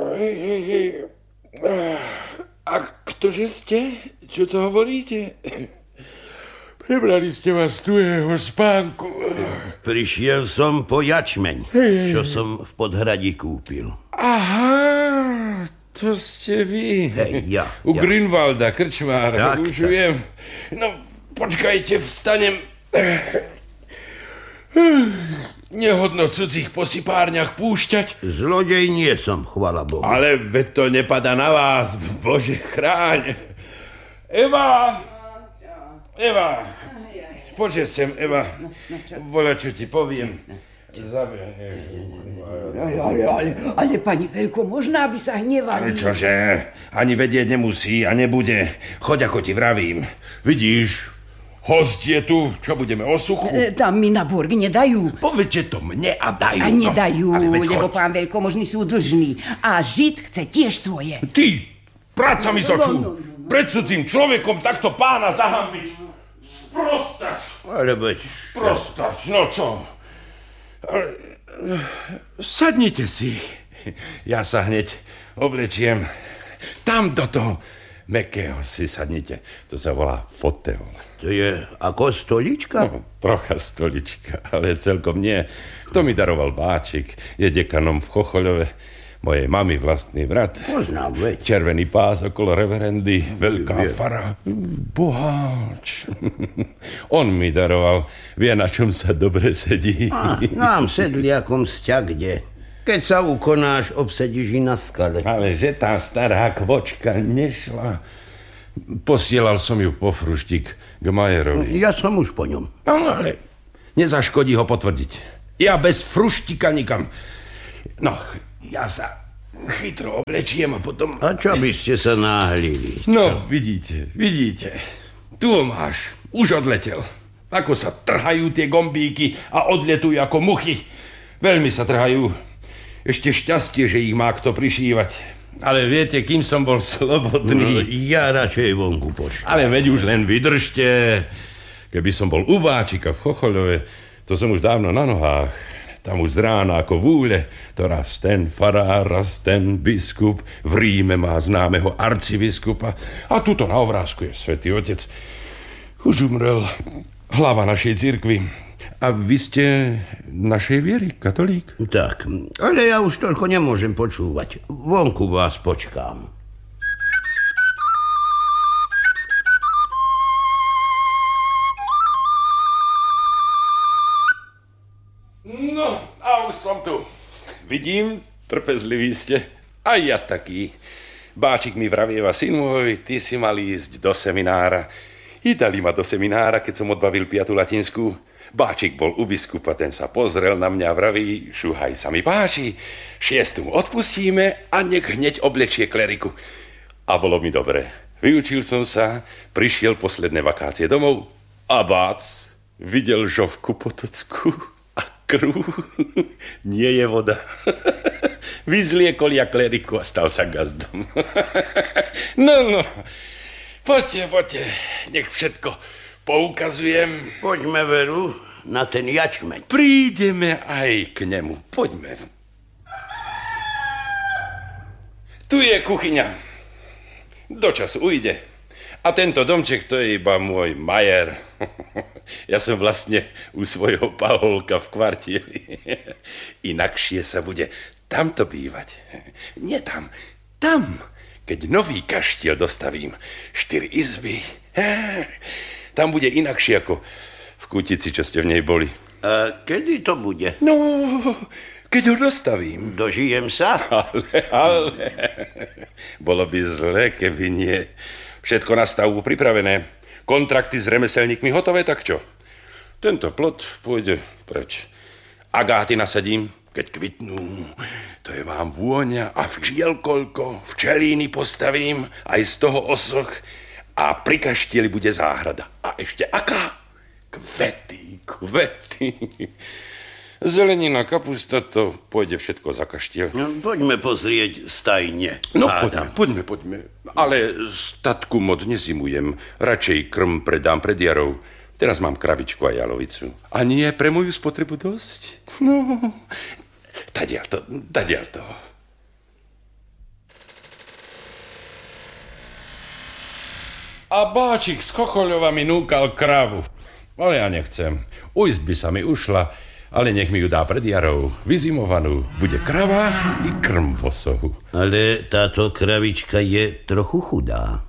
A ktože ste? Čo to hovoríte? Prebrali ste vás tuhého spánku. Prišiel som po jačmeň, čo som v Podhradí kúpil. Aha, to ste vy. Ja. U Grünwalda, krčmára. Tak, Už viem. No, počkajte, vstanem. Nehodno cudzích po sypárniach púšťať. Zlodej nie som, chvala Bohu. Ale veď to nepadá na vás, Bože chráň. Eva! Poďže sem, Eva. Voľa, čo ti poviem. Ale pani Veľko, možná by sa hnevali. Ale čože? Ani vedieť nemusí a nebude. Choď, ako ti vravím. Vidíš, host je tu. Čo budeme, o suchu? Tam mi na borg nedajú. Povedže to mne a dajú. A nedajú, No, lebo pán Veľkomožný sú dlžní. A Žid chce tiež svoje. Ty, práca mi z očú. Pred cudzím človekom takto pána zahambiť. Sprostač. Ale veď... Sprostač, no čo? Sadnite si. Ja sa hneď oblečiem. Tam do toho mäkkého si sadnite. To sa volá fotel. To je ako stolička? No, trocha stolička, ale celkom nie. To mi daroval Báčik. Je dekanom v Chochoľove. Mojej mamy vlastný brat. Poznám, veď. Červený pás okolo reverendy, veľká fara. Boháč. On mi daroval. Vie, na čom sa dobre sedí. Nám sedliakom sťa kde. Keď sa ukonáš, obsedíš i na skale. Ale že tá stará kvočka nešla. Posielal som ju po fruštík k Majerovi. Ja som už po ňom. No, ale nezaškodí ho potvrdiť. Ja bez fruštíka nikam. No, ja sa chytro oblečiem a potom... A čo by ste sa náhlili? No, vidíte. Tu ho máš. Už odletel. Ako sa trhajú tie gombíky a odletujú ako muchy. Veľmi sa trhajú. Ešte šťastie, že ich má kto prišívať. Ale viete, kým som bol slobodný... No, ja radšej vonku pošlem. Ale veď už len vydržte. Keby som bol u Báčika v Chochoľove, to som už dávno na nohách. Tam už z rána ako vúle, to raz ten farár, raz ten biskup, v Ríme má známeho arcibiskupa a tuto na obrázku je svätý Otec. Už umrel hlava našej cirkvi. A vy ste našej viery, katolík? Tak, ale ja už toľko nemôžem počúvať. Vonku vás počkám. No, a už som tu. Vidím, trpezliví ste. A ja taký. Báčik mi vravieva, syn môj, ty si mal ísť do seminára. I dali ma do seminára, keď som odbavil 5. latinskú. Báčik bol u biskupa, ten sa pozrel na mňa a vraví, šuhaj sa mi páči, 6. mu odpustíme a nech hneď oblečie kleriku. A bolo mi dobre. Vyučil som sa, prišiel posledné vakácie domov a bác, videl žovku potockú. Krú, nie je voda. Vyzliekol ja kleriku a stal sa gazdom. No, poďte, nech všetko poukazujem. Poďme, Veru, na ten jačmeň. Prídeme aj k nemu, poďme. Tu je kuchyňa. Do času ujde. A tento domček, to je iba môj majer. Ja som vlastne u svojho paholka v kvartieri. Inakšie sa bude tamto bývať. Nie tam. Keď nový kaštiel dostavím, 4 izby, tam bude inakšie ako v Kútici, čo ste v nej boli. A kedy to bude? No, keď ho dostavím. Dožijem sa? Ale. Bolo by zle, keby nie. Všetko na stavbu pripravené. Kontrakty s remeselníkmi hotové, tak čo? Tento plot pôjde preč. Agáty nasadím, keď kvitnú. To je vám vôňa a včiel koľko. Včelíny postavím, aj z toho osoch. A pri kaštieli bude záhrada. A ešte aká? Kvety. Zelenina, kapusta, to pôjde všetko za kaštiel. No, poďme pozrieť stajne. No, poďme. Ale statku moc nezimujem. Radšej krm predám pred jarou. Teraz mám kravičku a jalovicu. A nie je pre moju spotrebu dosť? No, tadiaľ to. A Báčik z Chochoľova mi núkal kravu. Ale ja nechcem. Ujsť by sa mi ušla, ale nech mi ju dá pred jarou. Vyzimovanú. Bude krava i krm v osohu. Ale táto kravička je trochu chudá.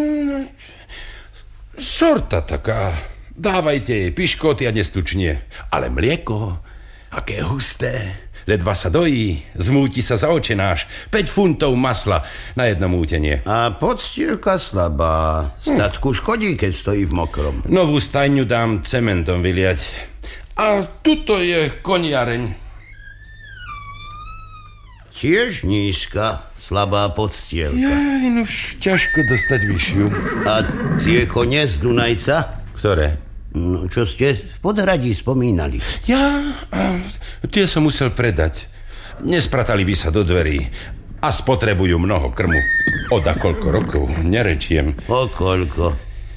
Sorta taká. Dávajte jej piškoty a nestučnie. Ale mlieko, aké husté. Ledva sa dojí, zmúti sa za očenáš. 5 funtov masla na jedno mútenie. A podstielka slabá. Statku škodí, keď stojí v mokrom. Novú stajňu dám cementom vyliať. A tuto je koniareň. Tiež nízka, slabá podstielka. Jaj, no ťažko dostať vyššiu. A tie kone z Dunajca? Ktoré? No, čo ste v Podhradí spomínali? Tie som musel predať. Nespratali by sa do dverí a spotrebujú mnoho krmu. Od akoľko rokov, nerečiem. O koľko?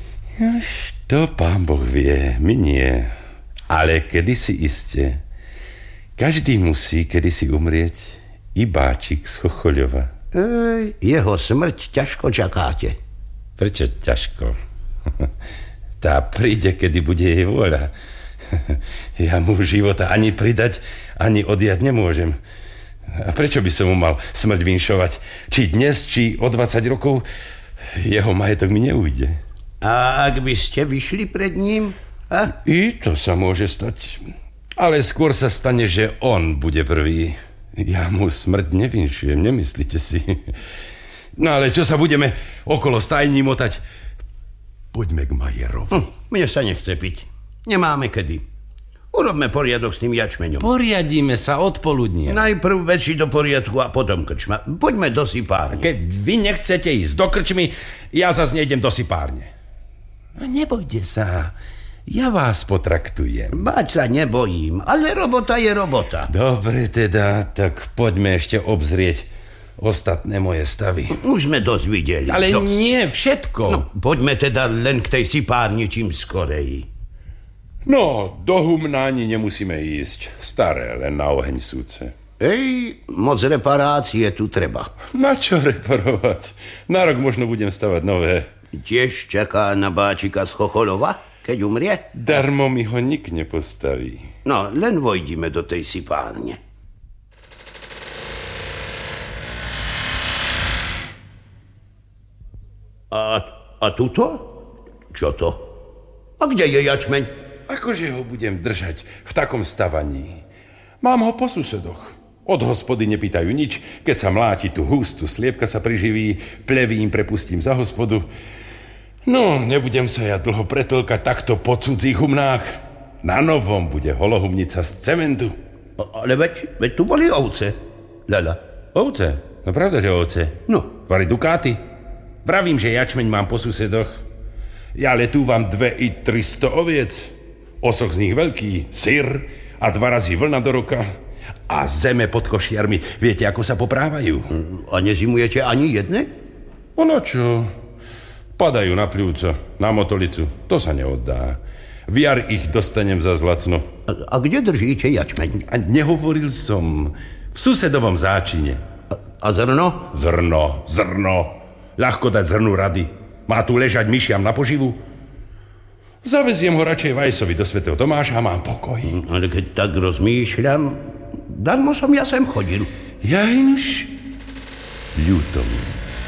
To pán Boh vie, my nie. Ale kedysi iste. Každý musí kedysi umrieť. I Báčik z Chochoľova. Jeho smrť ťažko čakáte. Prečo ťažko? Tá príde, kedy bude jej vôľa. Ja mu života ani pridať, ani odjať nemôžem. A prečo by som mu mal smrť vinšovať? Či dnes, či o 20 rokov, jeho majetok mi neujde. A ak by ste vyšli pred ním? I to sa môže stať. Ale skôr sa stane, že on bude prvý. Ja mu smrť nevinšujem, nemyslíte si? No ale čo sa budeme okolo stajní motať? Poďme k Majerovi. Mne sa nechce piť. Nemáme kedy. Urobme poriadok s tým jačmeňom. Poriadíme sa od poludnia. Najprv veci do poriadku a potom krčma. Poďme do sypárne. Keď vy nechcete ísť do krčmy, ja zase nejdem do sypárne. Nebojte sa. Ja vás potraktujem. Báť sa nebojím, ale robota je robota. Dobre teda, tak poďme ešte obzrieť ostatné moje stavy. Už sme dosť videli. Ale nie všetko. No, poďme teda len k tej sypárni čím skorej. No, do humna ani nemusíme ísť. Staré, len na oheň súce. Moc reparácie tu treba. Na čo reparovať? Na rok možno budem stavať nové. Tiež čaká na Báčika z Chochoľova, keď umrie? Darmo mi ho nik nepostaví. No, len vojdime do tej sypárne. A tuto? Čo to? A kde je jačmeň? Akože ho budem držať v takom stavaní? Mám ho po susedoch. Od hospody nepýtajú nič. Keď sa mláti tu hustu, sliepka sa priživí, plevím prepustím za hospodu. No, nebudem sa ja dlho pretlkať takto po cudzích humnách. Na novom bude holohumnica z cementu. Ale veď tu boli ovce. Lala. Ovce? No pravda, že ovce. No. Vari dukáty. Pravím, že jačmeň mám po susedoch. Ja letúvam 2 i 300 oviec. Osoch z nich veľký, syr a 2 razy vlna do roka. A zeme pod košiarmi. Viete, ako sa poprávajú? A nezimujete ani jedne? Ono čo? Padajú na pľúco, na motolicu. To sa neoddá. V jar ich dostanem za zlacno. A kde držíte jačmeň? A nehovoril som. V susedovom záčine. A zrno? Zrno. Ľahko dať zrnu rady. Má tu ležať myšiam na poživu? Zaveziem ho radšej Vajsovi do svätého Tomáša a mám pokoj. Ale keď tak rozmýšľam, darmo som ja sem chodil. Jajnuž, ľúto mi.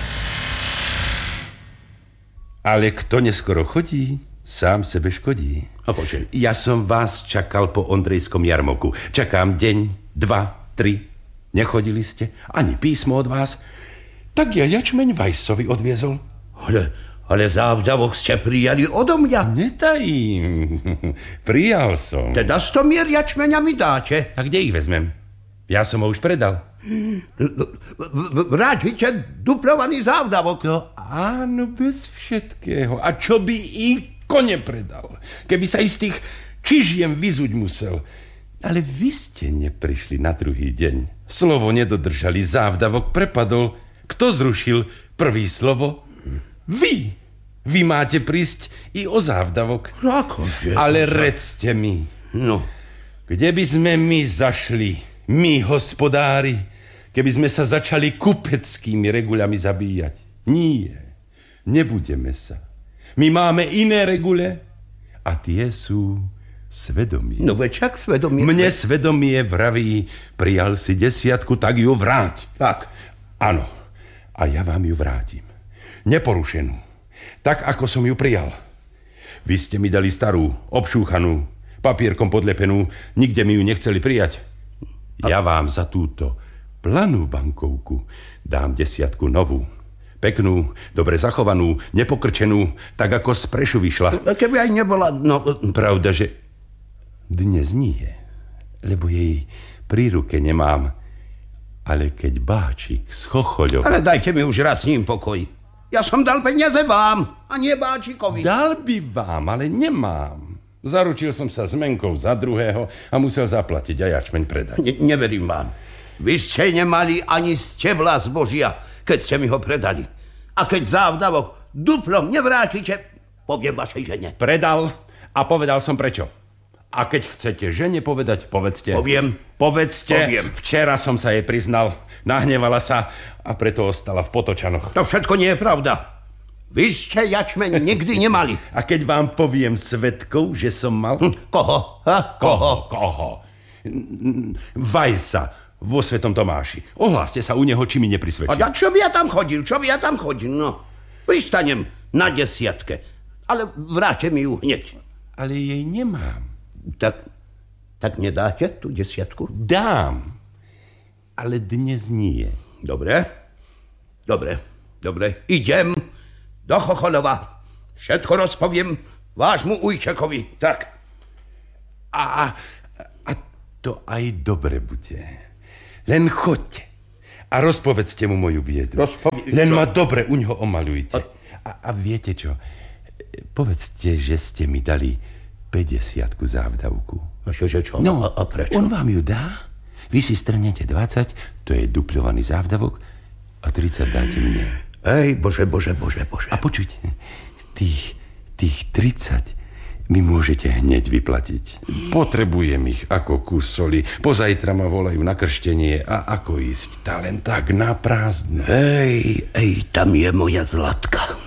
Ale kto neskoro chodí, sám sebe škodí. Akože? Ja som vás čakal po Ondrejskom jarmoku. Čakám deň, 2, 3. Nechodili ste? Ani písmo od vás? Tak ja jačmeň Vajsovi odviezol. Ale závdavok ste prijali odo mňa. Netajím. Prijal som. Teda 100 mier jačmeňa mi dáte. A kde ich vezmem? Ja som ho už predal. Vrátite duplovaný závdavok. To áno, bez všetkého. A čo by i kone predal? Keby sa i z tých čižiem vyzuť musel. Ale vy ste neprišli na druhý deň. Slovo nedodržali, závdavok prepadol. Kto zrušil prvý slovo? Vy. Vy máte prísť i o závdavok. Akože? Ale redzte mi. No. Kde by sme my zašli, my hospodári, keby sme sa začali kupeckými regulami zabíjať? Nie. Nebudeme sa. My máme iné regule a tie sú svedomie. No veď čak svedomie. Mne svedomie vraví, prijal si 10, tak ju vráť. Tak. Áno, a ja vám ju vrátim. Neporušenú. Tak, ako som ju prijal. Vy ste mi dali starú, obšúchanú, papierkom podlepenú, nikde mi ju nechceli prijať. Ja vám za túto planú bankovku dám 10 novú. Peknú, dobre zachovanú, nepokrčenú, tak ako z prešu vyšla. Keby aj nebola, no... Pravda, že dnes nie, lebo jej pri ruke nemám. Ale keď Báčik z Chochoľova... Ale dajte mi už raz s ním pokoj. Ja som dal peniaze vám, a nie Báčikovi. Dal by vám, ale nemám. Zaručil som sa zmenkou za druhého a musel zaplatiť a jačmeň predať. Neverím vám. Vy ste nemali ani stebla zbožia, keď ste mi ho predali. A keď závdavok duplom nevrátite, poviem vašej žene. Predal a povedal som prečo. A keď chcete žene povedať, povedzte. Poviem. Povedzte. Poviem. Včera som sa jej priznal. Nahnevala sa a preto ostala v Potočanoch. To všetko nie je pravda. Vy ste jačmeň nikdy nemali. A keď vám poviem svedkov, že som mal... Koho? Koho? Vajsa vo Svetom Tomáši. Ohláste sa u neho, či mi neprisvedčí. A čo by ja tam chodil? No, pristanem na 10, ale vráte mi ju hneď. Ale jej nemám. Tak nedáte tú 10? Dám, ale dnes nie. Dobre. Idem do Chochoľova. Všetko rozpoviem vášmu ujčekovi. Tak. A to aj dobre bude. Len choďte a rozpovedzte mu moju biedu. Len ma dobre u ňoho omaľujte. A viete čo? Povedzte, že ste mi dali 50 závdavku. A čo? No, a prečo? On vám ju dá, vy si strnete 20, to je dupľovaný závdavok, a 30 dáte mne. Ej, bože. A počujte, tých 30 mi môžete hneď vyplatiť. Potrebujem ich ako kus soli. Pozajtra ma volajú na krštenie a ako ísť? Tá len tak na prázdno. Ej, tam je moja Zlatka.